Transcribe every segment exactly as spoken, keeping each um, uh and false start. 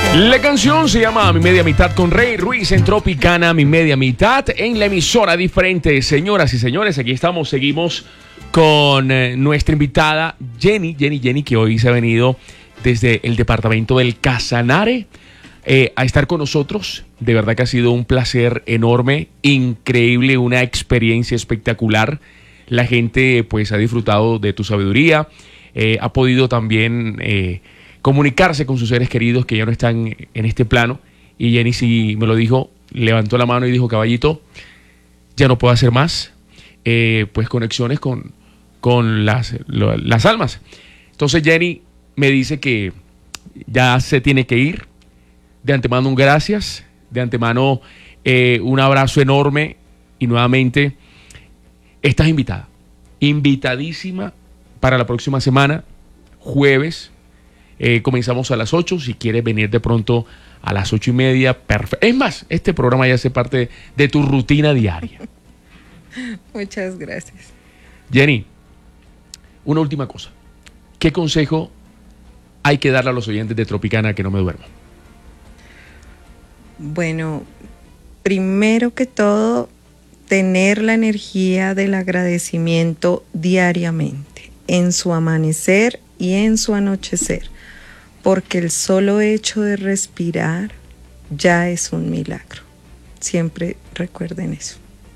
La canción se llama Mi Media Mitad con Rey Ruiz en Tropicana, Mi Media Mitad en la emisora diferente. Señoras y señores, aquí estamos, seguimos con eh, nuestra invitada Jenny, Jenny, Jenny, que hoy se ha venido desde el departamento del Casanare eh, a estar con nosotros. De verdad que ha sido un placer enorme, increíble, una experiencia espectacular. La gente pues ha disfrutado de tu sabiduría, eh, ha podido también eh, comunicarse con sus seres queridos que ya no están en este plano. Y Jenny sí me lo dijo, levantó la mano y dijo: caballito, ya no puedo hacer más eh, pues conexiones con, con las, lo, las almas. Entonces Jenny me dice que ya se tiene que ir. De antemano un gracias, de antemano eh, un abrazo enorme y nuevamente estás invitada, invitadísima para la próxima semana, jueves. Eh, comenzamos a las ocho, si quieres venir de pronto a las ocho y media, perfecto. Es más, este programa ya hace parte de tu rutina diaria. Muchas gracias. Jenny, una última cosa. ¿Qué consejo hay que darle a los oyentes de Tropicana que no me duermo? Bueno, primero que todo, tener la energía del agradecimiento diariamente, en su amanecer y en su anochecer, porque el solo hecho de respirar ya es un milagro. Siempre recuerden eso.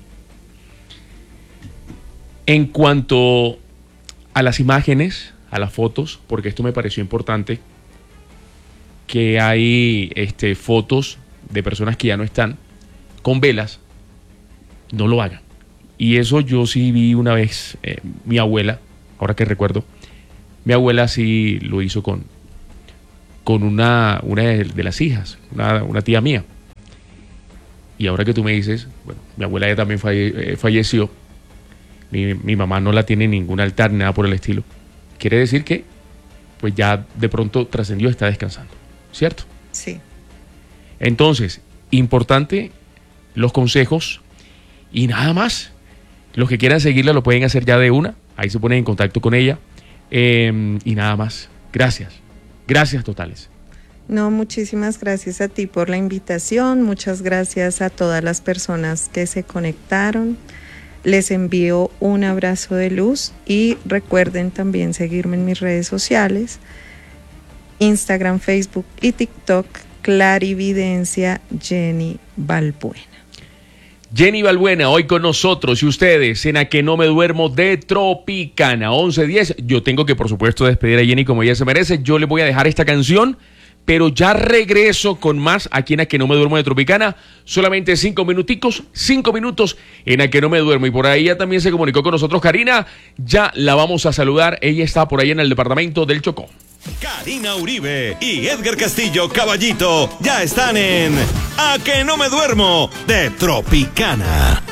En cuanto a las imágenes, a las fotos, porque esto me pareció importante, que hay este, fotos de personas que ya no están con velas, no lo hagan. Y eso yo sí vi una vez, eh, mi abuela, ahora que recuerdo, mi abuela sí lo hizo con, con una, una de, de las hijas, una, una tía mía. Y ahora que tú me dices, bueno, mi abuela ya también falle, eh, falleció, mi, mi mamá no la tiene en ningún altar, ni nada por el estilo. Quiere decir que pues ya de pronto trascendió, está descansando, ¿cierto? Sí. Entonces, importante los consejos y nada más. Los que quieran seguirla lo pueden hacer ya de una, ahí se ponen en contacto con ella. Eh, y nada más. Gracias. Gracias totales. No, muchísimas gracias a ti por la invitación. Muchas gracias a todas las personas que se conectaron. Les envío un abrazo de luz y recuerden también seguirme en mis redes sociales, Instagram, Facebook y TikTok, Clarividencia Jenny Balbuena. Jenny Balbuena, hoy con nosotros y ustedes en A Que No Me Duermo de Tropicana, once diez. Yo tengo que, por supuesto, despedir a Jenny como ella se merece. Yo le voy a dejar esta canción, pero ya regreso con más aquí en A Que No Me Duermo de Tropicana. Solamente cinco minuticos, cinco minutos en A Que No Me Duermo. Y por ahí ya también se comunicó con nosotros Karina. Ya la vamos a saludar. Ella está por ahí en el departamento del Chocó. Karina Uribe y Edgar Castillo Caballito ya están en A Que No Me Duermo de Tropicana.